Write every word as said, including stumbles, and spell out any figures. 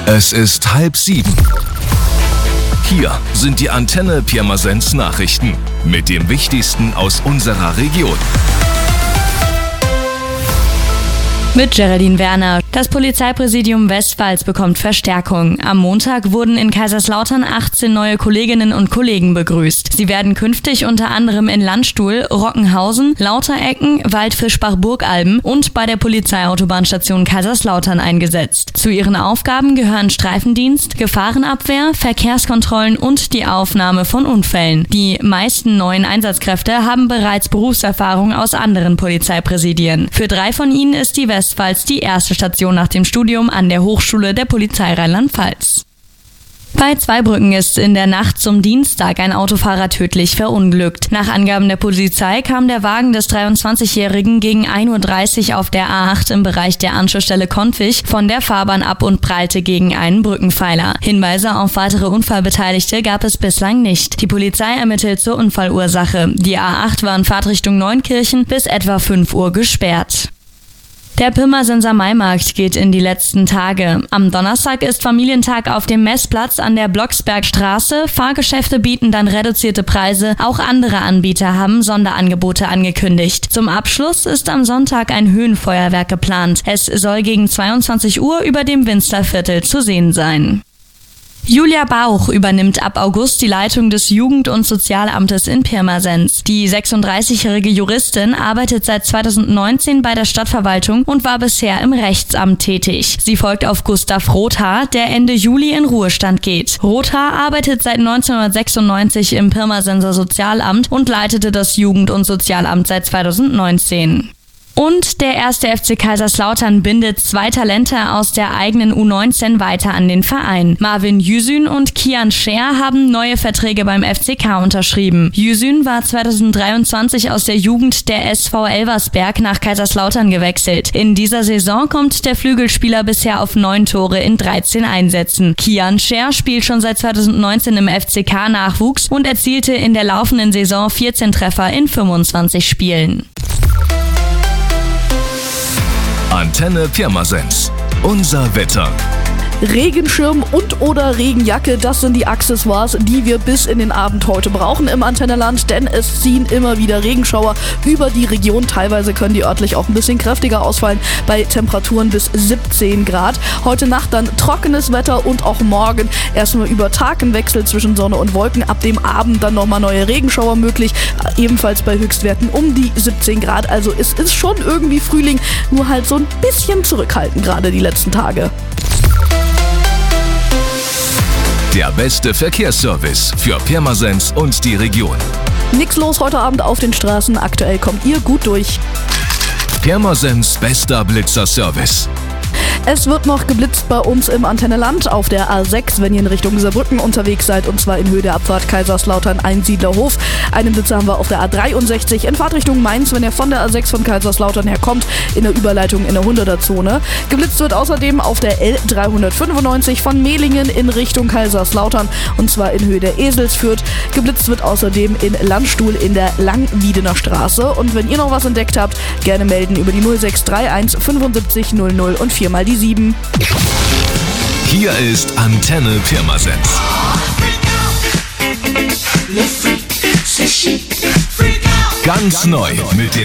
Es ist halb sieben. Hier sind die Antenne Pirmasens Nachrichten mit dem Wichtigsten aus unserer Region. Mit Geraldine Werner. Das Polizeipräsidium Westpfalz bekommt Verstärkung. Am Montag wurden in Kaiserslautern achtzehn neue Kolleginnen und Kollegen begrüßt. Sie werden künftig unter anderem in Landstuhl, Rockenhausen, Lauterecken, Waldfischbach-Burgalben und bei der Polizeiautobahnstation Kaiserslautern eingesetzt. Zu ihren Aufgaben gehören Streifendienst, Gefahrenabwehr, Verkehrskontrollen und die Aufnahme von Unfällen. Die meisten neuen Einsatzkräfte haben bereits Berufserfahrung aus anderen Polizeipräsidien. Für drei von ihnen ist die Westpfalz die erste Station nach dem Studium an der Hochschule der Polizei Rheinland-Pfalz. Bei Zweibrücken ist in der Nacht zum Dienstag ein Autofahrer tödlich verunglückt. Nach Angaben der Polizei kam der Wagen des dreiundzwanzigjährigen gegen ein Uhr dreißig auf der A acht im Bereich der Anschlussstelle Konfig von der Fahrbahn ab und prallte gegen einen Brückenpfeiler. Hinweise auf weitere Unfallbeteiligte gab es bislang nicht. Die Polizei ermittelt zur Unfallursache. Die A acht war in Fahrtrichtung Neunkirchen bis etwa fünf Uhr gesperrt. Der Pirmasenser Maimarkt geht in die letzten Tage. Am Donnerstag ist Familientag auf dem Messplatz an der Blocksbergstraße. Fahrgeschäfte bieten dann reduzierte Preise. Auch andere Anbieter haben Sonderangebote angekündigt. Zum Abschluss ist am Sonntag ein Höhenfeuerwerk geplant. Es soll gegen zweiundzwanzig Uhr über dem Winzlerviertel zu sehen sein. Julia Bauch übernimmt ab August die Leitung des Jugend- und Sozialamtes in Pirmasens. Die sechsunddreißigjährige Juristin arbeitet seit zweitausendneunzehn bei der Stadtverwaltung und war bisher im Rechtsamt tätig. Sie folgt auf Gustav Rothaar, der Ende Juli in Ruhestand geht. Rothaar arbeitet seit neunzehnhundertsechsundneunzig im Pirmasenser Sozialamt und leitete das Jugend- und Sozialamt seit zweitausendneunzehn. Und der erste F C Kaiserslautern bindet zwei Talente aus der eigenen U neunzehn weiter an den Verein. Marvin Yüzün und Kian Scher haben neue Verträge beim F C K unterschrieben. Yüzün war zweitausenddreiundzwanzig aus der Jugend der S V Elversberg nach Kaiserslautern gewechselt. In dieser Saison kommt der Flügelspieler bisher auf neun Tore in dreizehn Einsätzen. Kian Scher spielt schon seit zweitausendneunzehn im F C K-Nachwuchs und erzielte in der laufenden Saison vierzehn Treffer in fünfundzwanzig Spielen. Antenne Pirmasens. Unser Wetter. Regenschirm und oder Regenjacke, das sind die Accessoires, die wir bis in den Abend heute brauchen im Antennenland, denn es ziehen immer wieder Regenschauer über die Region. Teilweise können die örtlich auch ein bisschen kräftiger ausfallen, bei Temperaturen bis siebzehn Grad. Heute Nacht dann trockenes Wetter und auch morgen erstmal über Tag ein Wechsel zwischen Sonne und Wolken. Ab dem Abend dann nochmal neue Regenschauer möglich, ebenfalls bei Höchstwerten um die siebzehn Grad. Also es ist schon irgendwie Frühling, nur halt so ein bisschen zurückhaltend gerade die letzten Tage. Der beste Verkehrsservice für Pirmasens und die Region. Nix los heute Abend auf den Straßen. Aktuell kommt ihr gut durch. Pirmasens bester Blitzerservice. Es wird noch geblitzt bei uns im Antennenland auf der A sechs, wenn ihr in Richtung Saarbrücken unterwegs seid, und zwar in Höhe der Abfahrt Kaiserslautern-Einsiedlerhof. Einen Blitzer haben wir auf der A dreiundsechzig in Fahrtrichtung Mainz, wenn ihr von der A sechs von Kaiserslautern herkommt, in der Überleitung in der hunderter-Zone. Geblitzt wird außerdem auf der L dreihundertfünfundneunzig von Mehlingen in Richtung Kaiserslautern, und zwar in Höhe der Eselsfürth. Geblitzt wird außerdem in Landstuhl in der Langwiedener Straße. Und wenn ihr noch was entdeckt habt, gerne melden über die null sechs drei eins fünfundsiebzig null null und viermal die sieben. Hier ist Antenne Pirmasens. Ganz neu mit den